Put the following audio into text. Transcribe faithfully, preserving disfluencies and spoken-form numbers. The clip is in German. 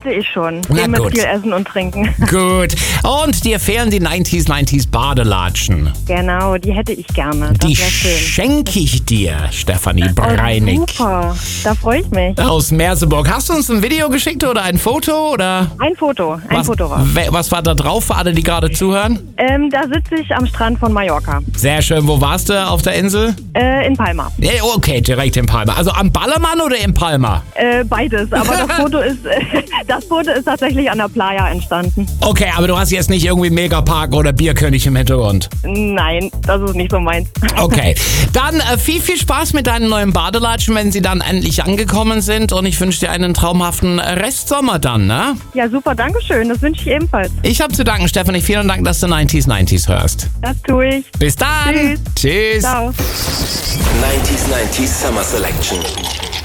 hatte ich schon. Na Den mit gut. viel Essen und Trinken. Gut. Und dir fehlen die neunziger, neunziger Badelatschen. Genau, die hätte ich gerne. Das Die wäre schön. schenke ich dir, Stefanie Oh, Breinig. super, da freue ich mich. Aus Merseburg. Hast du uns ein Video geschickt oder ein Foto? Oder Ein Foto, ein was, Foto war. we- was war da drauf für alle, die gerade zuhören? Ähm, da sitze ich am Strand von Mallorca, Sehr schön. Wo warst du auf der Insel? äh, in Palma. Ja, okay, direkt in Palma. Also am Ballermann oder in Palma? Äh, beides, aber das Foto ist das Foto ist tatsächlich an der Playa entstanden. Okay, aber du hast jetzt nicht irgendwie Megapark oder Bierkönig im Hintergrund. Nein, das ist nicht so meins. Okay, dann äh, viel, viel Spaß mit deinen neuen Badelatschen, wenn sie dann endlich angekommen sind. Und ich wünsche dir einen traumhaften Restsommer dann, ne? Ja, super, danke schön. Das wünsche ich ebenfalls. Ich habe zu danken, Stefanie. Vielen Dank, dass du neunziger, neunziger hörst. Das tue ich. Bis dann. Tschüss. Tschüss. Ciao. neunziger, neunziger Summer Selection.